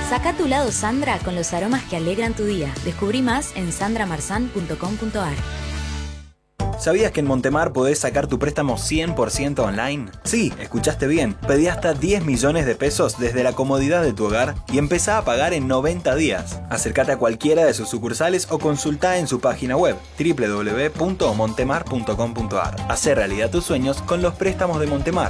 Saca tu lado Sandra con los aromas que alegran tu día. Descubrí más en sandramarzan.com.ar. ¿Sabías que en Montemar podés sacar tu préstamo 100% online? Sí, escuchaste bien. Pedí hasta 10 millones de pesos desde la comodidad de tu hogar y empezá a pagar en 90 días. Acércate a cualquiera de sus sucursales o consultá en su página web www.montemar.com.ar. Hacé realidad tus sueños con los préstamos de Montemar.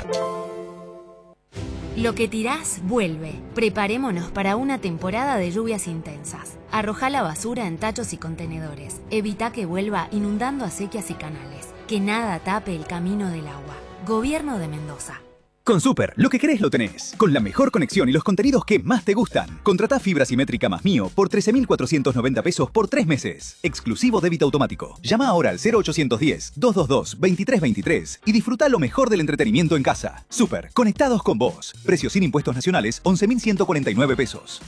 Lo que tirás, vuelve. Preparémonos para una temporada de lluvias intensas. Arrojá la basura en tachos y contenedores. Evita que vuelva inundando acequias y canales. Que nada tape el camino del agua. Gobierno de Mendoza. Con Super, lo que querés lo tenés. Con la mejor conexión y los contenidos que más te gustan. Contratá fibra simétrica más Mío por 13.490 pesos por 3 meses. Exclusivo débito automático. Llama ahora al 0810-222-2323 y disfruta lo mejor del entretenimiento en casa. Super, conectados con vos. Precio sin impuestos nacionales, 11.149 pesos.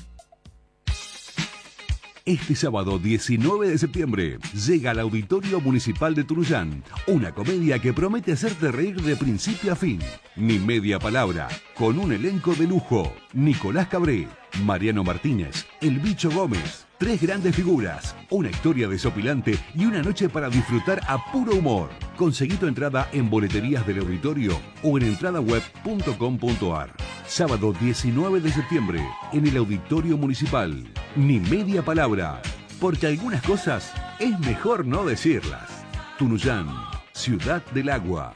Este sábado 19 de septiembre llega al Auditorio Municipal de Tunuyán una comedia que promete hacerte reír de principio a fin. Ni media palabra, con un elenco de lujo. Nicolás Cabré, Mariano Martínez, El Bicho Gómez. 3 grandes figuras, una historia desopilante y una noche para disfrutar a puro humor. Conseguí tu entrada en boleterías del auditorio o en entradaweb.com.ar. Sábado 19 de septiembre, en el Auditorio Municipal. Ni media palabra, porque algunas cosas es mejor no decirlas. Tunuyán, Ciudad del Agua.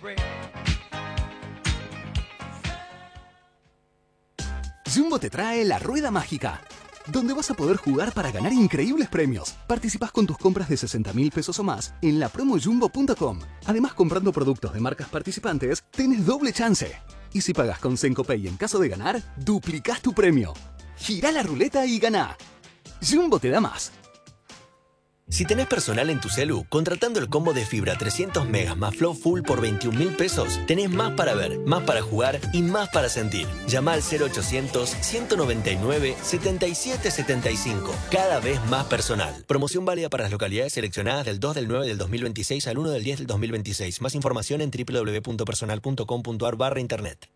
Jumbo te trae la Rueda Mágica, donde vas a poder jugar para ganar increíbles premios. Participás con tus compras de 60.000 pesos o más en la promojumbo.com. Además, comprando productos de marcas participantes, tenés doble chance. Y si pagas con Sencopay en caso de ganar, duplicás tu premio. Girá la ruleta y ganá. Jumbo te da más. Si tenés personal en tu celu, contratando el combo de fibra 300 megas más Flow Full por 21.000 pesos, tenés más para ver, más para jugar y más para sentir. Llama al 0800-199-7775. Cada vez más personal. Promoción válida para las localidades seleccionadas del 2 del 9 del 2026 al 1 del 10 del 2026. Más información en www.personal.com.ar/internet.